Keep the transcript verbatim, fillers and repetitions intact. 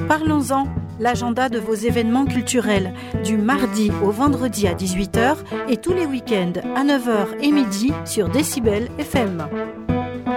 Parlons-en, l'agenda de vos événements culturels, du mardi au vendredi à dix-huit heures et tous les week-ends à neuf heures et midi sur Décibel F M.